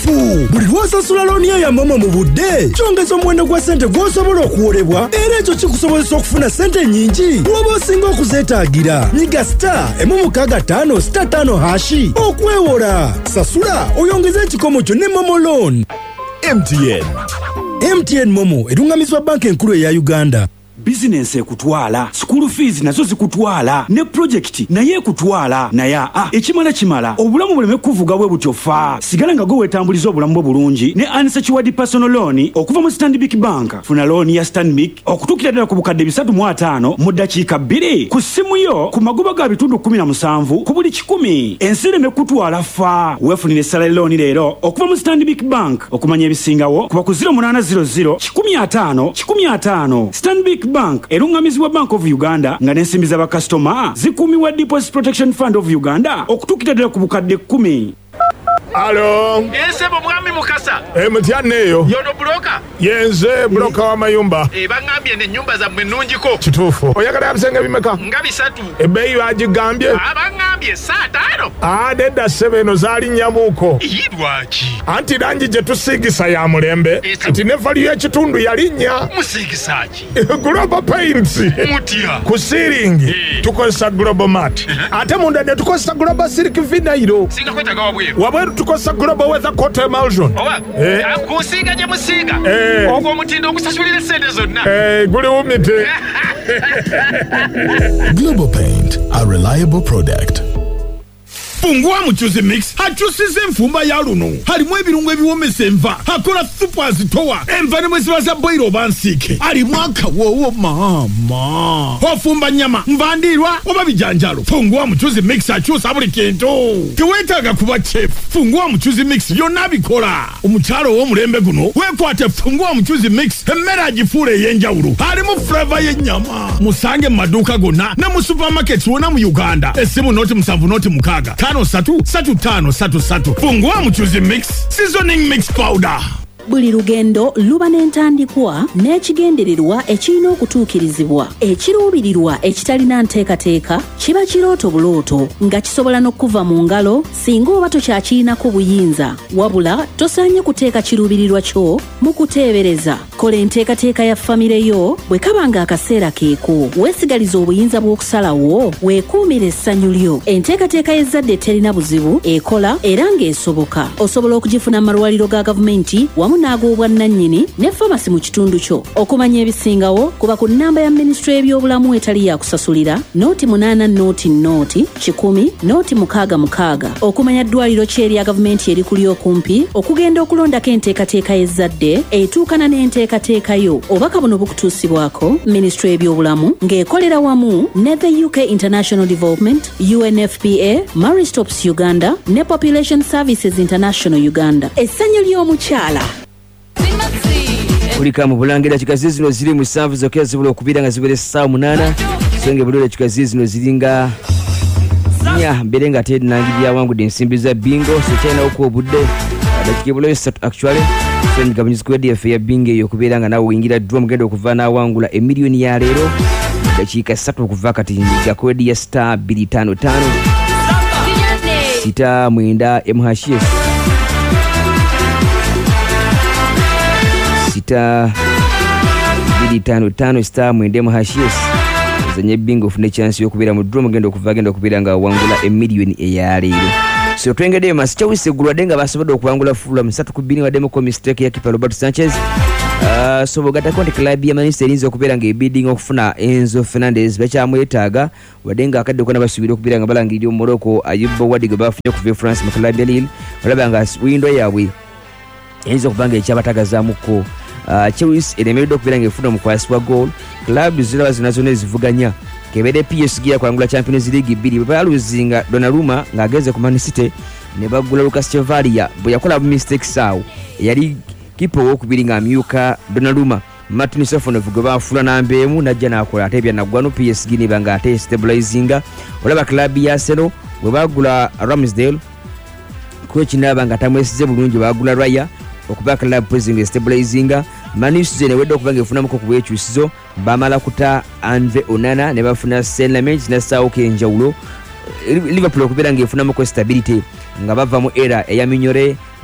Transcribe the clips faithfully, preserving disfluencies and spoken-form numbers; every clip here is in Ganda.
kituufu. Buli lw'osasula looni yo ya mama mu budde kyongeza omuwendo gwa ssente gw'osobola okuwolebwa, era ekyo kikusobozesa okufuna ssente nnyingi bw'oba osinga okuzeetaagira. Nyiga star emu mukaaga ttaano star ttaano hashi okwewola. Sasula oyongeze ekikomo kyo ne Momo Loan. M T N. M T N Momo erungamizibwa banka enkulu eya Uganda. Business ekutwala, school fees nazo zikutwala, ne project naye ekutwala. Naye ah ekimala kimala obulamu buleme kuvuga bwe butyofa. Sigala nga gwe wetambuliza obulamu bwo bulungi ne unsecured personal loan okuva mu Stanbic Bank. Funa loan ya Stanbic okutukira ddala ku bukadde bisatu mu ataano mu ddakiika bbiri ku ssimu yo ku magoba ga bitundu kumi na musanvu ku buli kikumi. Ensi ereme kutwala fa. Weefunire salary loan leero okuva mu Stanbic Bank. Okumanya ebisingawo kuba ku zero munana zero zero kikumi ataano kikumi ataano. Stanbic Bank erungamizibwa Bank of Uganda nga n'ensimbi z'abakasitoma zikuumibwa Deposit Protection Fund of Uganda okutuukira ddala ku bukadde kkumi. Alo. Ensebo mwami Mukasa. E mutyanneeyo. Yono broka. Yenze broka wa mayumba. E bangambye ne nyumba za mwenunjiko. Kituufu. Oyagala bisenge bimeka? Nga bisatu. Ebbeeyi bagigambye? Abangambye saa taano. Ah, nedda ssebo eno zaali nnyamuuko. Lwaki? Anti langi gye tusiigisa ya mulembe. Nti ne valiyo ekitundu yalinnya. Musiigisa ki? Global Paints. Mutya. Ku siiringi tukozesa Global Mat. Ate munda ne tukozesa Global Silk Vinyl. Singa kwetaga wabweru. Wabweru tukozesa Global Weather Coat Emulsion. Owa. Eh. Kusiiga gye musiiga. Eh. Ogwo omutindo okusasulira ssente zonna. Eh, guli wumite. Global Paint, a reliable product. Fungua Muchuzi Mix hachusize enfumba ya luno. Halimu ebirungo ebiwomesa enva. Hakola super zitowa. Enva ne mwesiba za boilo bansike. Halimu akawowo mama. Ofumba nyama mvandirwa oba bijanjalo. Fungua Muchuzi Mix hachusa buli kintu. Teweetaaga kuba chef. Fungua Muchuzi Mix yonna bikola. Omukyalo w'omulembe guno weekwate Fungua Muchuzi Mix emmere agifuula ey'enjawulo. Halimu flavor y'ennyama. Musange mu maduuka gonna ne mu supermarkets wonna mu Uganda. Essimu noti musanvu noti mukaaga. Tano satu satu tano satu satu. Fungua Muchuzi Mix seasoning mix powder. Buli lugendo luba n'entandikwa n'ekigendererwa ekirina okutuukirizibwa. Ekiruubirirwa ekitalina nteekateeka kiba kirooto bulooto nga kisobola n'okuva mu ngalo singa oba tokyakirinako buyinza. Wabula tosaanye kuteeka kiruubirirwa kyo mu kuteebereza. Kola enteekateeka ya famire yo bwe kaba nga akaseera keeko. Weesigaliza obuyinza bw'okusalawo, weekuumire essanyu lyo. Enteekateeka y'ezzadde terina buzibu, ekola era ng'esoboka. Osobola okugifuna mu malwaliro ga gavumenti wamu n'ag'obwannannyini ne famasi mu kitundu kyo. Okumanya ebisingawo kuba ku nnamba ya minisitule y'ebyobulamu etali ya kusasulira nooti munaana nooti nooti kikumi nooti mukaaga mukaaga. Okumanya ddwaliro ki erya gavumenti eri kuli okumpi okugenda okulondako enteekateeka y'ezzadde etuukana n'enteekateeka yo. Obubaka buno bukutuusibwako minisitule y'ebyobulamu ng'ekolera wamu ne the U K International Development, U N F P A, Marie Stopes Uganda ne Population Services International Uganda. Essanyu ly'omukyala. Kulika mu Bulangira kigazi zino ziri musanvu zokya zibula okubira nga zibere saa munana. Senge bulole kigazi zino ziringa nya mbere nga tedi nangibya wangu densimbi za bingo so china uko budde adakibula set actually senge gabanyiziko kwedi efe ya bingo yo kubira nga nawo wingira drum gendo okuvana wangula e milioni ya lero dakika satu okuva kati nga kwedi ya star two five five sita mwenda M H S sita two five five star mwenda M H S zenye bingo fune chance yo kubira mu drum gendo okuva gendo kubira nga wangula e milioni ya lero. So twengede masicha wisegulwa denga basobodo okuwangula fula musatu kubini wa demo kwa mistake ya kipa Robert Sanchez. Uh, so bogata konti club ya Manchester United okubera nga bidding okufuna Enzo Fernandez bacha mwetaga wadenga akadde kona basubira okubira nga balangiryo Morocco Ayuba Wadiga bafunye ku France mu club ya Lille balaba nga window yawe Enzo kubanga ekyabatagazamuko uh, Chelsea eremeredo okubira nga efuna mu kwasi wa goal club zira zinazo zivuganya kebede P S G ya kwangula Champions League bili baluzinga Donnarumma nga ageze ku Man City ne bagula Lucas Chavaria bo yakola mistakes sawo yali kipo wokubiringa amyuka Donnarumma Martin Sofonov go bafula nambemu najja nakola atebya nagwano P S G ne banga ate stabilizinga olaba club ya Arsenal bwe bagula Ramsdale coach naba nga tamwesize bulungi bagula Raya okuba club president stabilizinga Manchester United okubanga efuna muko kubwekyusizo bamala kuta Andre Onana ne bafuna Senlamens na Sauke njawulo Liverpool okubera nga efuna muko stability nga bava mu era eya Mignore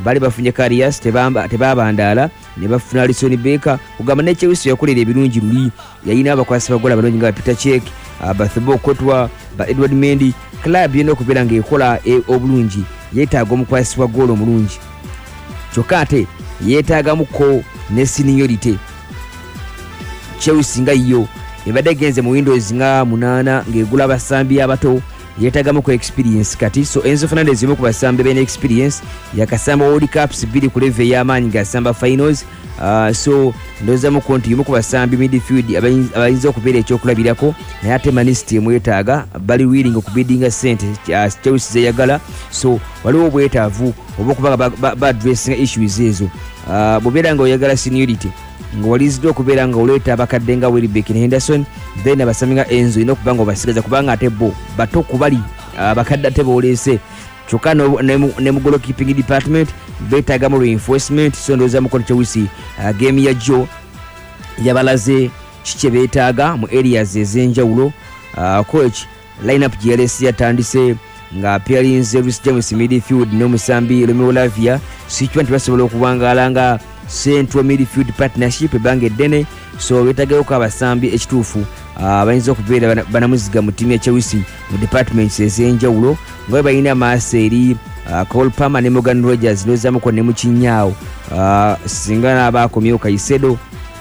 bali bafunye Karius tebamba tebabandaala ne bafuna Alisson Becker kugamba ne Chelsea yakolera ebirungi luli yayina abakwasi bagola balungi nga Peter Cech Bathabo Kotwa ba Edward Mendy club yeno kubera ngekola e, obulungi yetaaga omukwasi wa goal omulungi chokate yetaaga muko ne seniority Chelsea nga yo ebadde genze mu Windows nga munana ngegula basambi abato yetagamu ko experience kati so Enzo Fernandez yimo ku basambi bene experience yakasamba World Cups bili ku level y'amaanyi gasamba finals uh, so ndoza mu konti yimo ku basambi midfield abayinza okubeera ekyokulabirako naye ate manist yemwetaaga bali willing okubidinga sente uh, Chelsea zeyagala so waliwo obwetaavu oba okuba ba, ba addressing issues ezo uh, bobeera nga oyagala seniority ngwalizidde okubeera nga oleeta abakadde nga Welbeck ne Henderson then abasambi nga Enzo ino kubanga obasigaza kubanga ate bo bato kubali abakadde ate booleese kyokka ne mu goalkeeping department beetaaga mu reinforcement so ndowooza mukono Chelsea uh, game ya Joe yabalaze kiki beetaaga mu areas ez'enjawulo uh, coach lineup gye yaleese yatandise nga appearinze Reece James midfield n'omusambi Romeo Lavia sikiwa nti basobola okuwangaala nga central midfield partnership bange dene so betagayo kwa basambi ekituufu abayinza okubeera banamuziga mu timu ya Chelsea mu departments ez'enjawulo nga bayina Marseille Cole Palmer ne Morgan Rogers nozamu ko ne mu Kinyaawo singa n'abaakomyewo Kaisedo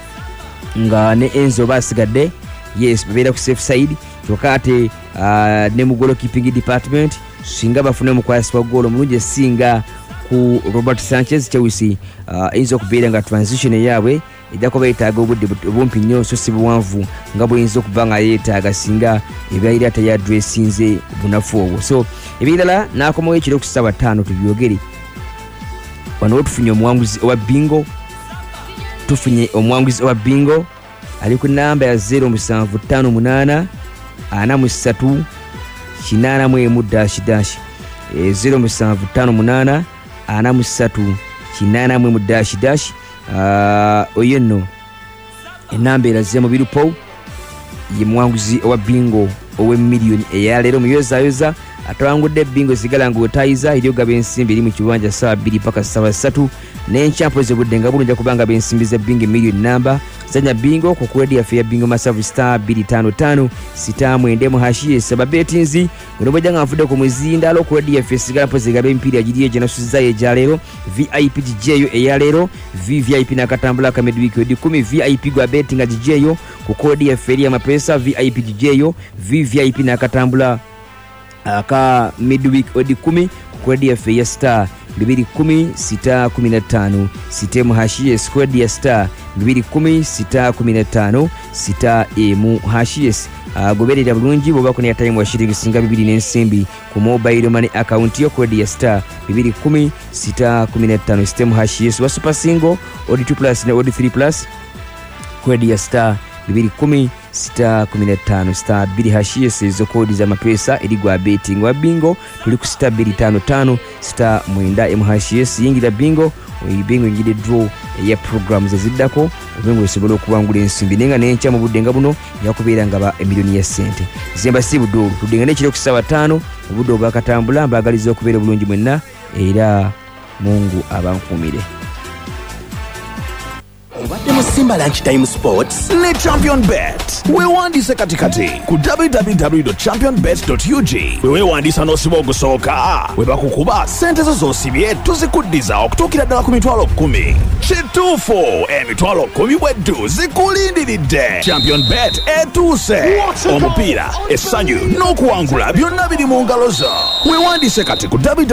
nga ne Enzo basigadde yes babeera ku safe side kyokka ate ne mu goalkeeping department singa bafune mukwasi wa goal omulungi singa ku Robert Sanchez Chelsea uh, inzo kubeera nga transition yaabwe ejja kuba yeetaaga obudde bumpi nnyo so si buwanvu nga bw'eyinza okuba nga yeetaaga singa ebyayira teyadressinze bunafu obwo so ebirala n'akomawo ekiro ku ssaawa ttaano tubyogere wano tufunye omuwanguzi owa bingo tufunye omuwanguzi owa bingo ali ku namba ya zero musanvu ttaano munaana ana mu ssatu kinaana mu emu dashi dashi zero musanvu ttaano munaana ana musatu kinana mwe mudashi dash uh, oyo nno enamba eraze mu birupo ye mwanguzi owa bingo owe million eyalero muyoza yoza atawangudde bingo sigala ngo tayiza iryo gabe ensimbi eri mu kiwanja saa bbiri paka saa ssatu n'enchampo zebudde nga bulunja kubanga bensimbi za bingo million number zanya bingo ku kwedi ya fya bingo masavu star bbiri ttaano ttaano sita mwenda mu hashi esaba betinzi ngono bajanga afude ku muzinda alo kwedi ya fya sigala poze gabe mpira agiriye jana suza ye jalero V I P jijeyo eyalero V V I P na katambula ka midweek odi kumi V I P gwa betting ajijeyo ku kodi ya feria mapesa V I P jijeyo V V I P na katambula aka midweek odi kumi kwedi ya fya star bibiri kumi sita kumi na tano sitemu hashiye squad ya star bibiri kumi sita kumi na tano sita emu hashies uh, goberera bulungi boba kuni time wa shiringi singa bibiri n'ensimbi ku mobile money account yo code ya star bibiri kumi sita kumi na tano sitemu hashies wa super single odi two plus na odi three plus code ya star bibiri kumi sita kumi na tano star bibiri hashies ezo kodi za mapesa eligwa betting wa bingo tuli ku star bibiri ttaano ttaano star mwenda emu hashies yingira bingo oyibingo ngide draw ya programs eziddako obengo esobola okubangula ensimbi nenga n'enkya mu budde nga buno yakubeera nga ba emilioni ya sente zemba si budolo tudenga n'ekiro ku ssaawa ttaano obudde obwakatambula mbaagaliza okubeera bulungi mwenna era Mungu abankumire. Obadde mu Simba Lunch Time Sports ne Champion Bet. Weewandise katikati ku w w w dot champion bet dot u g. Weewandisa n'osiba ogusooka. We bakukuba ssente zo z'osibye tuzikuddiza okutuukira ddala ku mitwalo kkumi. Kituufu emitwalo kkumi bweddu zikulindiridde. Champion Bet etuuse. Omupiira, essanyu n'okuwangula byonna biri mu ngalo zo. Weewandise kati ku w